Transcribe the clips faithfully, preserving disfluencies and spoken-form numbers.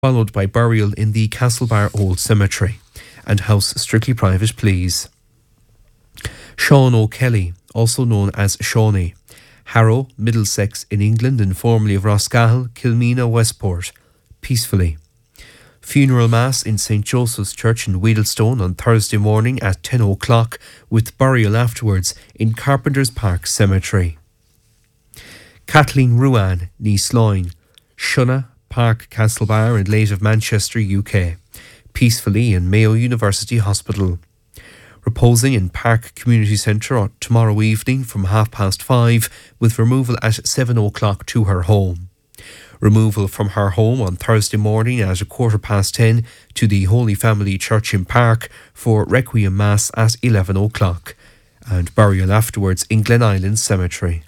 followed by burial in the Castlebar Old Cemetery, and house strictly private, please. Sean O'Kelly, also known as Shawnee, Harrow, Middlesex in England and formerly of Roscahill, Kilmena, Westport, peacefully. Funeral Mass in Saint Joseph's Church in Wheedlestone on Thursday morning at ten o'clock, with burial afterwards in Carpenter's Park Cemetery. Kathleen Ruan, ní Sloin, Shunna, Park Castlebar and Late of Manchester, U K, peacefully in Mayo University Hospital. Reposing in Park Community Centre tomorrow evening from half past five, with removal at seven o'clock to her home. Removal from her home on Thursday morning at a quarter past ten to the Holy Family Church in Park for Requiem Mass at eleven o'clock, and burial afterwards in Glen Island Cemetery.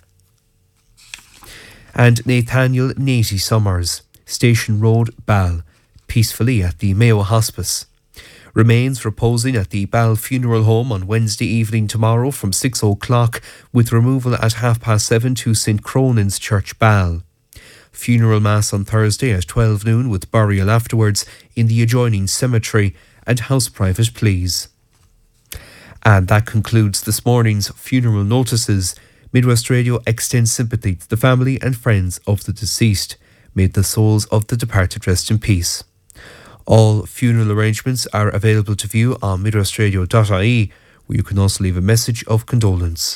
And Nathaniel Natey Summers, Station Road, Ball, peacefully at the Mayo Hospice. Remains reposing at the Ball Funeral Home on Wednesday evening tomorrow from six o'clock, with removal at half past seven to Saint Cronin's Church, Ball. Funeral Mass on Thursday at twelve noon, with burial afterwards in the adjoining cemetery, and house private, please. And that concludes this morning's funeral notices. Midwest Radio extends sympathy to the family and friends of the deceased. May the souls of the departed rest in peace. All funeral arrangements are available to view on midwestradio dot I E, where you can also leave a message of condolence.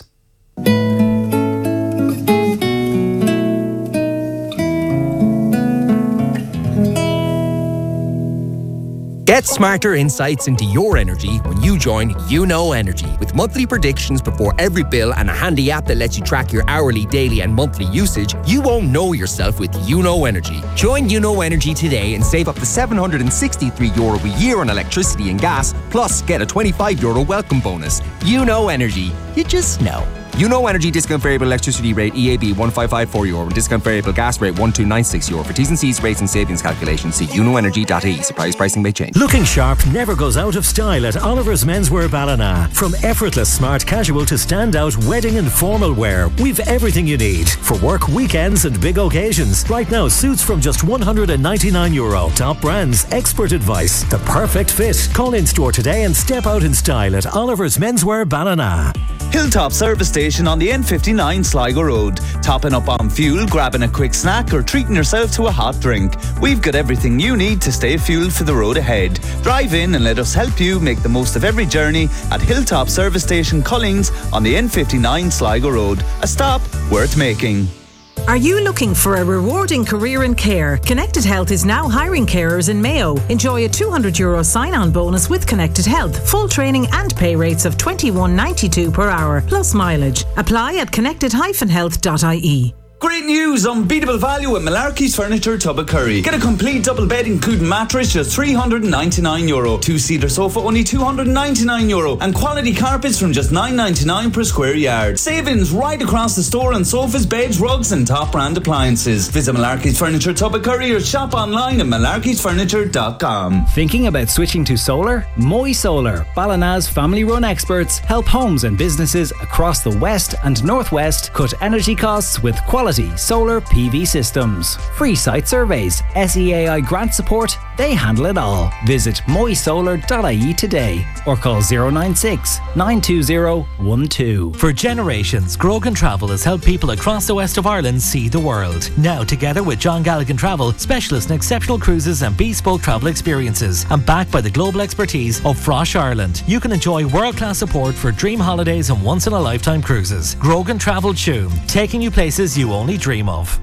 Get smarter insights into your energy when you join You Know Energy. With monthly predictions before every bill and a handy app that lets you track your hourly, daily and monthly usage, you won't know yourself with You Know Energy. Join You Know Energy today and save up to seven hundred sixty-three euro a year on electricity and gas, plus get a twenty-five euro welcome bonus. You Know Energy. You just know. You Know Energy discount variable electricity rate E A B one five five four euro and discount variable gas rate one two nine six euro. For T's and C's, rates and savings calculations, see you know energy dot I E. Surprise pricing may change. Looking sharp never goes out of style at Oliver's Menswear Ballina. From effortless smart casual to standout wedding and formal wear, we've everything you need for work, weekends and big occasions. Right now, suits from just one hundred ninety-nine euro. Top brands, expert advice, the perfect fit. Call in store today and step out in style at Oliver's Menswear Ballina. Hilltop Service Station on the N fifty-nine Sligo Road. Topping up on fuel, grabbing a quick snack or treating yourself to a hot drink. We've got everything you need to stay fueled for the road ahead. Drive in and let us help you make the most of every journey at Hilltop Service Station Collings on the N fifty-nine Sligo Road. A stop worth making. Are you looking for a rewarding career in care? Connected Health is now hiring carers in Mayo. Enjoy a two hundred euro sign-on bonus with Connected Health. Full training and pay rates of twenty-one ninety-two per hour, plus mileage. Apply at connected dash health dot I E. Great news! Unbeatable value at Malarkey's Furniture, Tubbacurry. Get a complete double bed including mattress, just three hundred ninety-nine euro. Two-seater sofa, only two hundred ninety-nine euro. And quality carpets from just nine ninety-nine per square yard. Savings right across the store on sofas, beds, rugs and top brand appliances. Visit Malarkey's Furniture, Tubbacurry or shop online at malarkeys furniture dot com. Thinking about switching to solar? Moy Solar, Ballina's family-run experts, help homes and businesses across the west and northwest cut energy costs with quality solar P V systems. Free site surveys, S E A I grant support, they handle it all. Visit moy solar dot I E today or call zero nine six, nine two zero, one two. For generations, Grogan Travel has helped people across the west of Ireland see the world. Now, together with John Galligan Travel, specialists in exceptional cruises and bespoke travel experiences, and backed by the global expertise of Frosh Ireland, you can enjoy world-class support for dream holidays and once-in-a-lifetime cruises. Grogan Travel Tuam, taking you places you only dream of.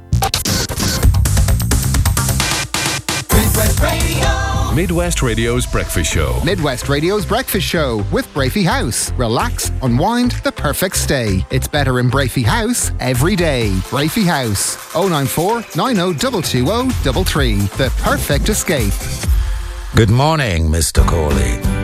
Midwest Radio. Midwest Radio's Breakfast Show. Midwest Radio's Breakfast Show with Brafey House. Relax, unwind, the perfect stay. It's better in Brafey House every day. Brafey House, oh nine four, nine oh two two oh three three. The perfect escape. Good morning, Mister Corley.